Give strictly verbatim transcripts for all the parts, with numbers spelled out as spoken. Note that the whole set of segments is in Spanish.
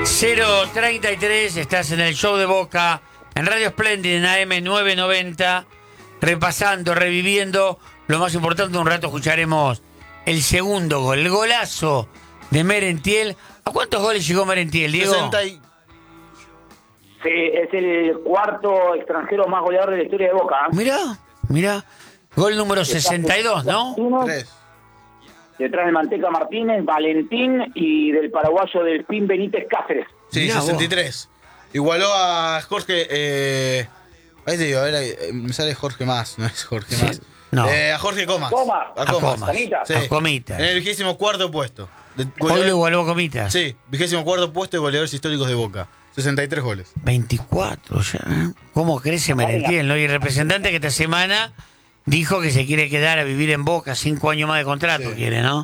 cero treinta y tres, estás en el show de Boca, en Radio Splendid, en A M novecientos noventa, repasando, reviviendo lo más importante. Un rato escucharemos el segundo gol, el golazo de Merentiel. ¿A cuántos goles llegó Merentiel, Diego? sesenta y... Sí, es el cuarto extranjero más goleador de la historia de Boca. ¿eh? Mirá, mirá. Gol número sesenta y dos, ¿no? Tres. Detrás de Manteca Martínez, Valentín y del paraguayo del Pin Benítez Cáceres. Sí, Mirá sesenta y tres. Igualó a Jorge... Eh... Ahí te digo, a ver, ahí, me sale Jorge Más, no es Jorge Sí, Más. no. Eh, a Jorge Comas. Comas. A A Comas. Comas. Comitas. Sí. A Comitas. En el vigésimo cuarto puesto. De- Hoy lo igualó Comitas. Sí, vigésimo cuarto puesto de goleadores históricos de Boca. sesenta y tres goles. veinticuatro ya. ¿eh? ¿Cómo crece Merentiel, no? Y el representante que esta semana dijo que se quiere quedar a vivir en Boca, cinco años más de contrato Sí. quiere, ¿no?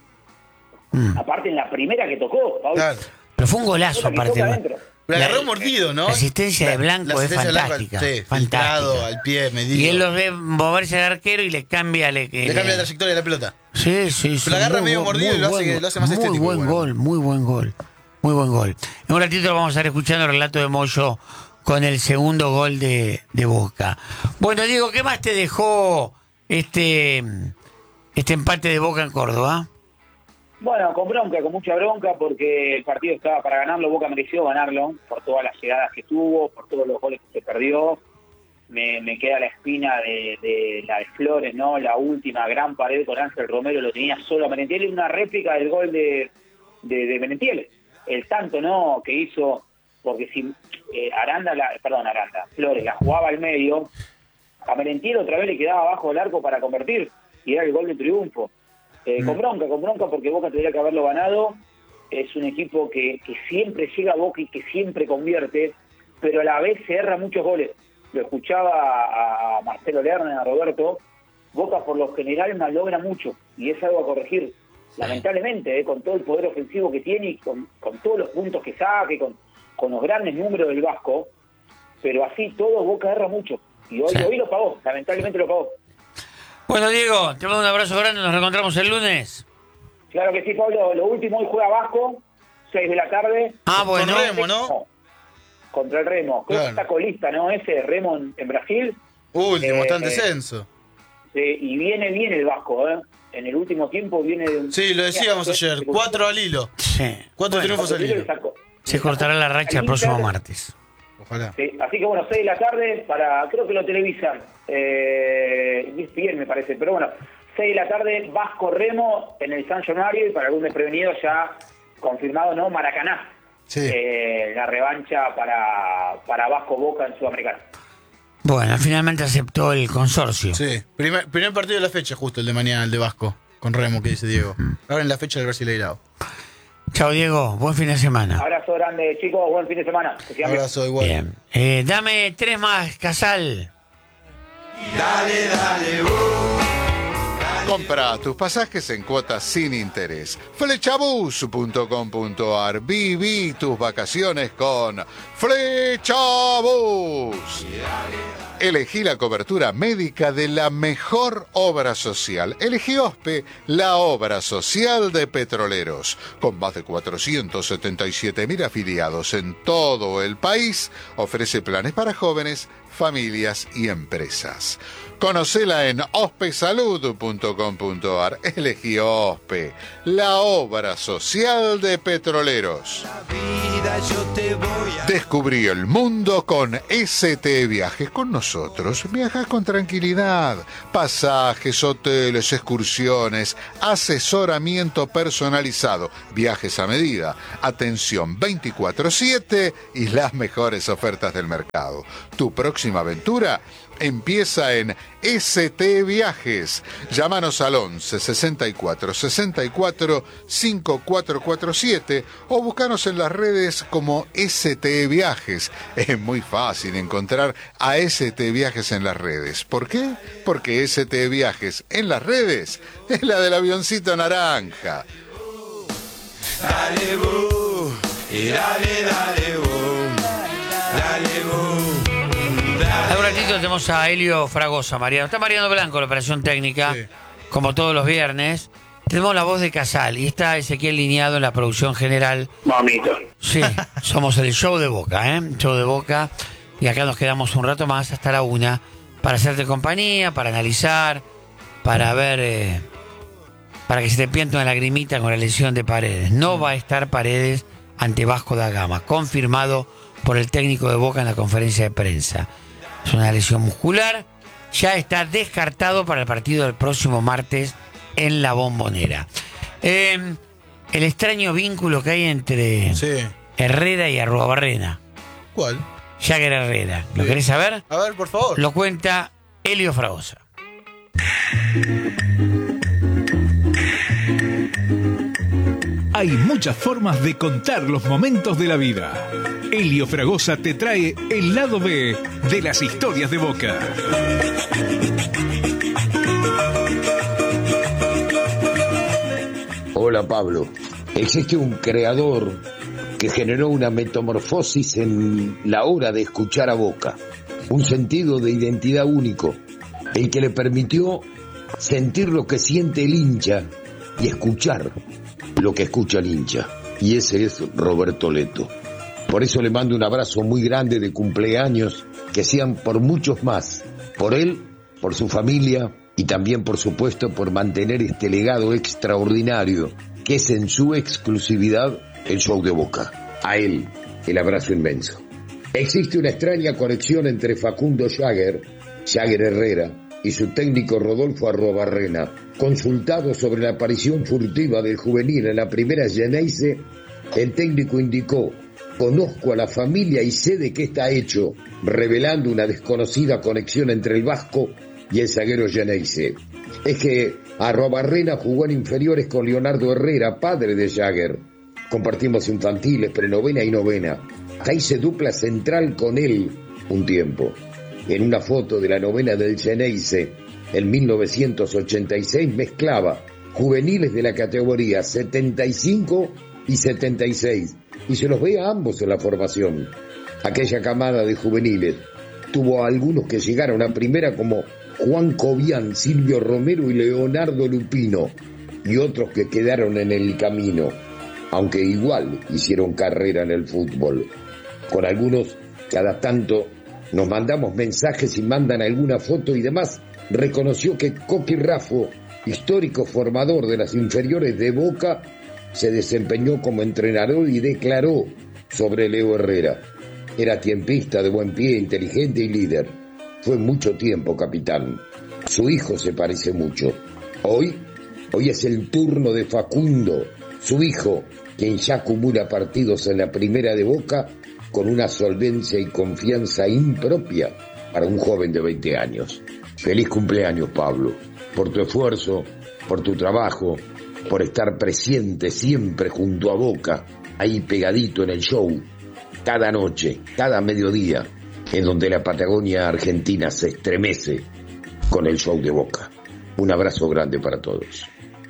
Mm. Aparte en la primera que tocó, Pablo. Claro. Pero fue un golazo Otra que aparte. toca ¿no? adentro. Lo La- agarró mordido, ¿no? La asistencia de Blanco La es asistencia de Blanco, fantástica. sí, fantástica. filtrado, al pie, medido. Y él los ve moverse al arquero y le cambia. Le, que, Le cambia la trayectoria de la pelota. Sí, sí, sí. Lo agarra muy medio bu- mordido muy y lo hace buen que- lo hace más Muy estético, buen bueno. gol, muy buen gol. Muy buen gol. En un ratito lo vamos a estar escuchando el relato de Moyo con el segundo gol de, de Boca. Bueno, Diego, ¿qué más te dejó este, este empate de Boca en Córdoba? Bueno, con bronca, con mucha bronca, porque el partido estaba para ganarlo, Boca mereció ganarlo, por todas las llegadas que tuvo, por todos los goles que se perdió. Me, me queda la espina de, de la de Flores, ¿no? La última gran pared con Ángel Romero, lo tenía solo a Merentiel, y una réplica del gol de, de, de Merentiel. El tanto, ¿no?, que hizo, porque si eh, Aranda, la, perdón, Aranda, Flores la jugaba al medio, a Merentiel otra vez le quedaba abajo del arco para convertir, y era el gol de triunfo. Eh, con bronca, con bronca, porque Boca tendría que haberlo ganado. Es un equipo que, que siempre llega a Boca y que siempre convierte, pero a la vez se erra muchos goles. Lo escuchaba a, a Marcelo Lerner, a Roberto. Boca por lo general malogra mucho, y es algo a corregir. Lamentablemente, eh, con todo el poder ofensivo que tiene y con, con todos los puntos que saque, con, con los grandes números del Vasco, pero así todo Boca erra mucho. Y hoy, Sí. hoy lo pagó, lamentablemente lo pagó. Bueno, Diego, te mando un abrazo grande, nos reencontramos el lunes. Claro que sí, Pablo. Lo último, hoy juega Vasco, seis de la tarde. Ah, bueno. Con Remo, ¿no? Contra el Remo. Creo Claro. que está colista, ¿no? Ese Remo en, en Brasil. Último, Eh, está en eh, descenso. Sí, y viene bien el Vasco, ¿eh? En el último tiempo viene de un... Sí, lo decíamos ayer. Cuatro al hilo. Sí. Cuatro Bueno, triunfos al Cuatro hilo. le sacó. se cortará la racha el próximo martes. Ojalá. Sí, así que bueno, seis de la tarde para, creo que lo televisan, eh, bien me parece, pero bueno, seis de la tarde, Vasco Remo en el San Januario, y para algún desprevenido ya confirmado, ¿no? Maracaná, Sí. eh, la revancha para, para Vasco Boca en Sudamericana. Bueno, finalmente aceptó el consorcio. Sí. Primer, primer partido de la fecha, justo el de mañana, el de Vasco. Con Remo, que dice Diego. Ahora en la fecha del Brasileirao. Chao, Diego, buen fin de semana. Abrazo grande, chicos, buen fin de semana. Que sigan bien. Abrazo igual. Bien. Eh, dame tres más, Casal. Compra tus pasajes en cuotas sin interés. Flechabus punto com punto ar. Viví tus vacaciones con Flechabus. Elegí la cobertura médica de la mejor obra social. Elegí OSPE, la obra social de Petroleros. Con más de cuatrocientos setenta y siete mil afiliados en todo el país, ofrece planes para jóvenes, familias y empresas. Conocela en ospesalud punto com punto ar. Elegí OSPE, la obra social de Petroleros. Descubrí el mundo con S T Viajes. Con nosotros viajas con tranquilidad. Pasajes, hoteles, excursiones, asesoramiento personalizado, viajes a medida, atención veinticuatro siete y las mejores ofertas del mercado. Tu próxima aventura empieza en S T Viajes. Llámanos al once sesenta y cuatro sesenta y cuatro cincuenta y cuatro cuarenta y siete o búscanos en las redes como S T Viajes. Es muy fácil encontrar a S T Viajes en las redes. ¿Por qué? Porque S T Viajes en las redes es la del avioncito naranja. Dale, bu, y dale, dale, bu, dale, bu. Hace un ratito tenemos a Helio Fragosa, Mariano. Está Mariano Blanco, la operación técnica, Sí. como todos los viernes. Tenemos la voz de Casal y está Ezequiel Lineado en la producción general. Mamito. Sí, somos el show de Boca, ¿eh? Show de Boca. Y acá nos quedamos un rato más hasta la una para hacerte compañía, para analizar, para ver, eh, para que se te piente una lagrimita con la lesión de Paredes. No va a estar Paredes ante Vasco da Gama, confirmado por el técnico de Boca en la conferencia de prensa. Es una lesión muscular, ya está descartado para el partido del próximo martes en la Bombonera. Eh, el extraño vínculo que hay entre Sí. Herrera y Arruabarrena. ¿Cuál? Jagger Herrera. ¿Lo Sí. querés saber? A ver, por favor. Lo cuenta Elio Fragosa. Hay muchas formas de contar los momentos de la vida. Elio Fragosa te trae el lado B de las historias de Boca. Hola Pablo, existe un creador que generó una metamorfosis en la hora de escuchar a Boca, un sentido de identidad único, el que le permitió sentir lo que siente el hincha y escuchar lo que escucha el hincha, y ese es Roberto Leto. Por eso le mando un abrazo muy grande de cumpleaños, que sean por muchos más, por él, por su familia y también por supuesto por mantener este legado extraordinario que es en su exclusividad el show de Boca. A él, el abrazo inmenso. Existe una extraña conexión entre Facundo Jagger, Jagger Herrera, y su técnico Rodolfo Arruabarrena. Consultado sobre la aparición furtiva del juvenil en la primera Geneise, el técnico indicó: conozco a la familia y sé de qué está hecho, revelando una desconocida conexión entre el vasco y el zaguero Geneise. Es que Arruabarrena jugó en inferiores con Leonardo Herrera, padre de Jagger. Compartimos infantiles, prenovena y novena. Hasta hice dupla central con él un tiempo. En una foto de la novena del Geneise, en mil novecientos ochenta y seis, mezclaba juveniles de la categoría setenta y cinco y setenta y seis, y se los ve a ambos en la formación. Aquella camada de juveniles tuvo a algunos que llegaron a primera como Juan Cobian, Silvio Romero y Leonardo Lupino, y otros que quedaron en el camino, aunque igual hicieron carrera en el fútbol. Con algunos, cada tanto, nos mandamos mensajes y mandan alguna foto y demás. Reconoció que Coqui Raffo, histórico formador de las inferiores de Boca, se desempeñó como entrenador y declaró sobre Leo Herrera: era tiempista, de buen pie, inteligente y líder. Fue mucho tiempo capitán. Su hijo se parece mucho. Hoy, hoy es el turno de Facundo, su hijo, quien ya acumula partidos en la primera de Boca con una solvencia y confianza impropia para un joven de veinte años. Feliz cumpleaños, Pablo, por tu esfuerzo, por tu trabajo, por estar presente siempre junto a Boca, ahí pegadito en el show, cada noche, cada mediodía, en donde la Patagonia Argentina se estremece con el show de Boca. Un abrazo grande para todos.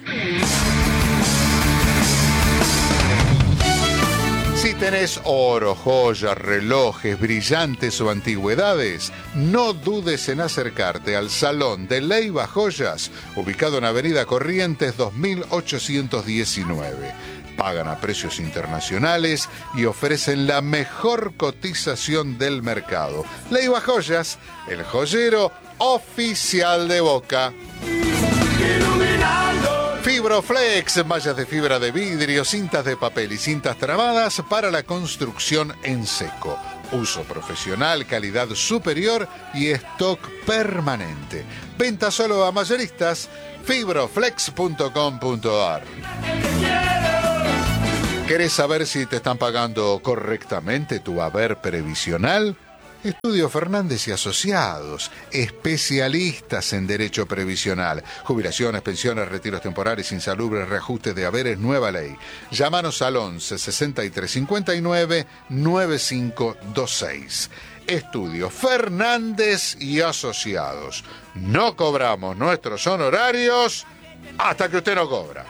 Si tenés oro, joyas, relojes, brillantes o antigüedades, no dudes en acercarte al Salón de Leiva Joyas, ubicado en Avenida Corrientes dos mil ochocientos diecinueve. Pagan a precios internacionales y ofrecen la mejor cotización del mercado. Leiva Joyas, el joyero oficial de Boca. Fibroflex, mallas de fibra de vidrio, cintas de papel y cintas tramadas para la construcción en seco. Uso profesional, calidad superior y stock permanente. Venta solo a mayoristas. fibroflex punto com punto ar. ¿Querés saber si te están pagando correctamente tu haber previsional? Estudio Fernández y Asociados, especialistas en derecho previsional, jubilaciones, pensiones, retiros temporales, insalubres, reajustes de haberes, nueva ley. Llámanos al once sesenta y tres cincuenta y nueve noventa y cinco veintiséis. Estudio Fernández y Asociados. No cobramos nuestros honorarios hasta que usted no cobra.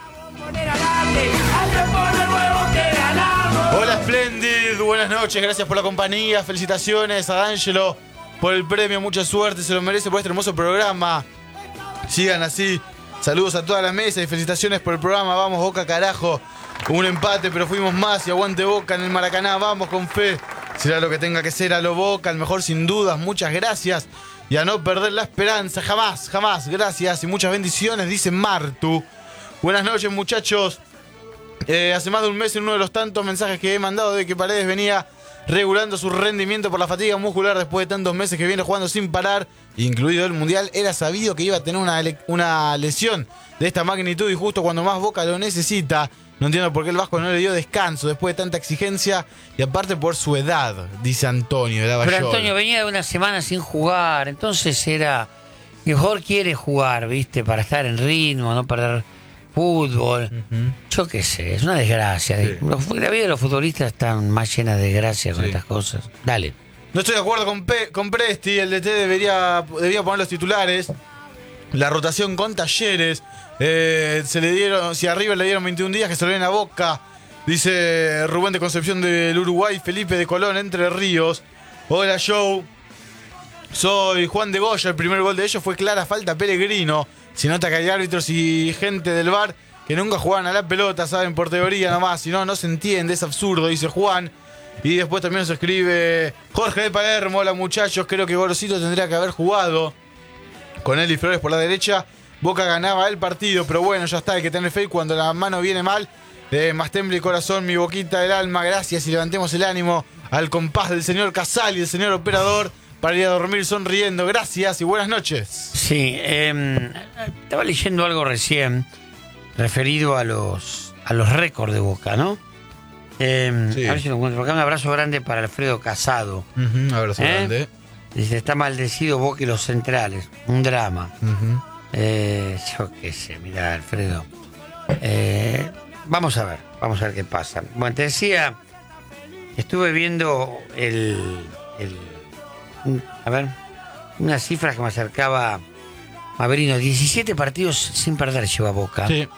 Hola Splendid, buenas noches, gracias por la compañía, felicitaciones a D'Angelo por el premio, mucha suerte, se lo merece por este hermoso programa. Sigan así, Saludos a toda la mesa y felicitaciones por el programa. Vamos, Boca, carajo. Un empate, pero fuimos más y aguante Boca en el Maracaná. Vamos con fe. Será lo que tenga que ser a lo Boca, el mejor sin dudas. Muchas gracias. Y a no perder la esperanza. Jamás, jamás. Gracias y muchas bendiciones, dice Martu. Buenas noches, muchachos. Eh, hace más de un mes en uno de los tantos mensajes que he mandado de que Paredes venía regulando su rendimiento por la fatiga muscular después de tantos meses que viene jugando sin parar, incluido el Mundial, era sabido que iba a tener una, una lesión de esta magnitud y justo cuando más Boca lo necesita. No entiendo por qué el Vasco no le dio descanso después de tanta exigencia y aparte por su edad, dice Antonio de Lavallol. Pero Antonio venía de una semana sin jugar, entonces era... El jugador quiere jugar, ¿viste? Para estar en ritmo, no perder fútbol. Uh-huh. Yo qué sé, es una desgracia. Sí. La vida de los futbolistas está más llena de desgracia con sí. estas cosas. Dale. No estoy de acuerdo con, Pe- con Presti, el D T debería, debería poner los titulares. La rotación con Talleres. Eh, se le dieron, si arriba le dieron veintiún días, que se lo den a Boca. Dice Rubén de Concepción del Uruguay, Felipe de Colón, Entre Ríos. Hola, Joe. Soy Juan de Goya. El primer gol de ellos fue clara falta Pellegrino. Se nota que hay árbitros y gente del V A R que nunca juegan a la pelota, saben por teoría nomás. Si no, no se entiende, es absurdo, dice Juan. Y después también nos escribe Jorge de Palermo. Hola, muchachos, creo que Gorosito tendría que haber jugado con él y Flores por la derecha. Boca ganaba el partido, pero bueno, ya está, hay que tener fe cuando la mano viene mal. Eh, más temble y corazón, mi boquita del alma. Gracias y levantemos el ánimo al compás del señor Casal y del señor operador para ir a dormir sonriendo. Gracias y buenas noches. Sí, eh, estaba leyendo algo recién referido a los a los récords de Boca, ¿no? Eh, sí. A ver si lo encuentro por acá. Un abrazo grande para Alfredo Casado. Uh-huh, un abrazo ¿Eh? grande. Dice, está maldecido Boca y los centrales. Un drama. Uh-huh. Eh, yo qué sé, mira, Alfredo. Eh, vamos a ver, vamos a ver qué pasa. Bueno, te decía, estuve viendo el, el a ver, una cifra que me acercaba Maverino. diecisiete partidos sin perder lleva Boca. Sí.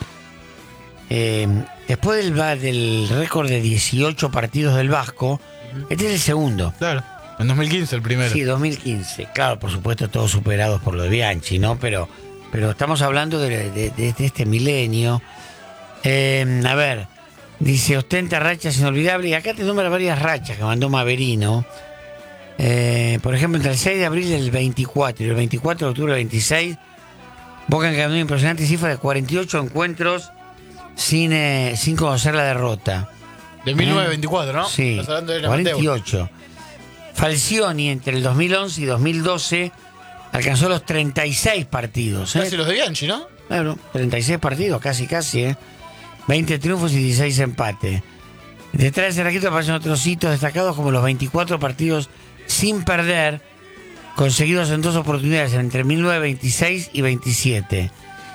Eh, después del, del récord de dieciocho partidos del Vasco, este es el segundo. Claro. En dos mil quince el primero. Sí, dos mil quince. Claro, por supuesto, todos superados por lo de Bianchi, ¿no? Pero, pero estamos hablando de, de, de, de este milenio. Eh, a ver, dice, ostenta rachas inolvidables. Y acá te nombra varias rachas que mandó Maverino. Eh, por ejemplo, entre el seis de abril del veinticuatro y el veinticuatro de octubre del veintiséis, Boca encadenó una impresionante cifra de cuarenta y ocho encuentros sin, eh, sin conocer la derrota. De mil novecientos veinticuatro, ¿eh? ¿no? Sí, cuarenta y ocho. Falcioni entre el dos mil once y dos mil doce alcanzó los treinta y seis partidos. ¿eh? Casi los de Bianchi, ¿no? Bueno, treinta y seis partidos, casi, casi, ¿eh? veinte triunfos y dieciséis empates. Detrás de ese registro aparecen otros hitos destacados como los veinticuatro partidos sin perder, conseguidos en dos oportunidades entre mil novecientos veintiséis y veintisiete.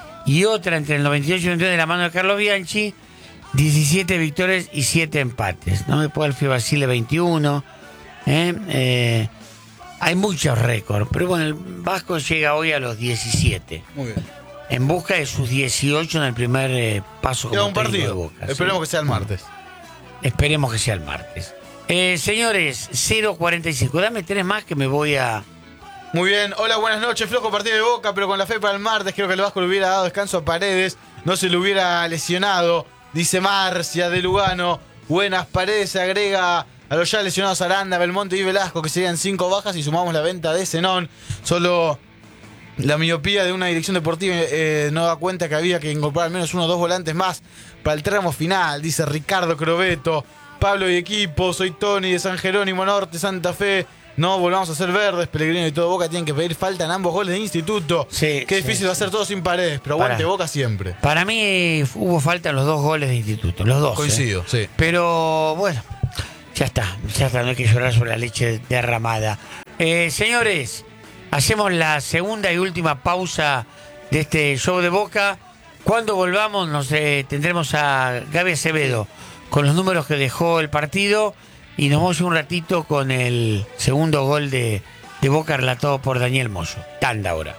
Y otra entre el noventa y ocho y veintiuno de la mano de Carlos Bianchi, diecisiete victorias y siete empates. No después el F I Basile veintiuno. ¿eh? Eh, hay muchos récords, pero bueno, el Vasco llega hoy a los diecisiete. Muy bien. En busca de sus dieciocho en el primer eh, paso como un partido de Boca. Esperemos ¿sí? que sea el martes. Esperemos que sea el martes. Eh, señores, cero cuarenta y cinco. Dame tres más que me voy a... Muy bien. Hola, buenas noches. Flojo partido de Boca, pero con la fe para el martes. Creo que el Vasco le hubiera dado descanso a Paredes. No se le hubiera lesionado. Dice Marcia de Lugano. Buenas, Paredes se agrega a los ya lesionados Aranda, Belmonte y Velasco, que serían cinco bajas, y sumamos la venta de Zenón. Solo la miopía de una dirección deportiva eh, no da cuenta que había que incorporar al menos uno o dos volantes más para el tramo final, dice Ricardo Crobeto. Pablo y equipo, soy Tony de San Jerónimo Norte, Santa Fe. No volvamos a ser verdes, Pellegrino y todo Boca tienen que pedir falta en ambos goles de Instituto. Sí, Qué difícil sí, va a ser sí. todo sin Paredes, pero aguante para, Boca siempre. Para mí hubo falta en los dos goles de Instituto, los dos. Coincido, ¿eh? sí. Pero bueno, ya está, ya está, no hay que llorar sobre la leche derramada. Eh, señores, hacemos la segunda y última pausa de este show de Boca. Cuando volvamos nos eh, tendremos a Gaby Acevedo con los números que dejó el partido y nos vamos un ratito con el segundo gol de, de Boca relatado por Daniel Moyo. Tanda ahora.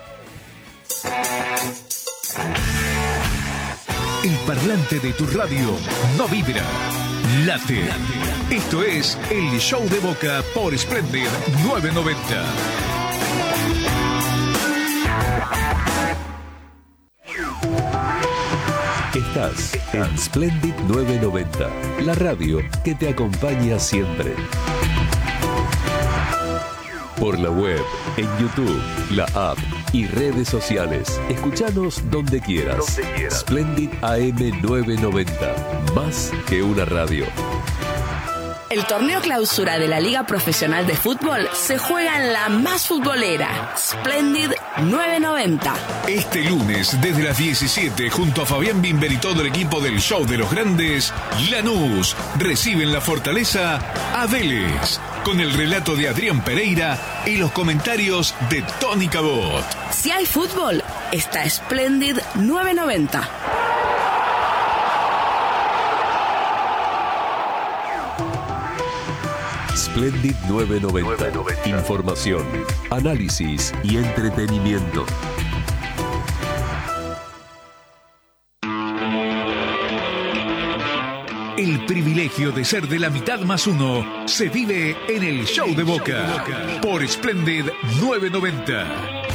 El parlante de tu radio no vibra, late. Esto es el show de Boca por Splendid nueve noventa. Estás en Splendid novecientos noventa, la radio que te acompaña siempre. Por la web, en YouTube, la app y redes sociales. Escuchanos donde quieras. Donde quieras. Splendid A M novecientos noventa, más que una radio. El torneo clausura de la Liga Profesional de Fútbol se juega en la más futbolera, Splendid novecientos noventa. Este lunes, desde las diecisiete, junto a Fabián Bimber y todo el equipo del Show de los Grandes, Lanús recibe en la Fortaleza a Vélez, con el relato de Adrián Pereira y los comentarios de Tony Cabot. Si hay fútbol, está Splendid novecientos noventa. Splendid novecientos noventa. Información, análisis y entretenimiento. El privilegio de ser de la mitad más uno se vive en el Show de Boca por Splendid novecientos noventa.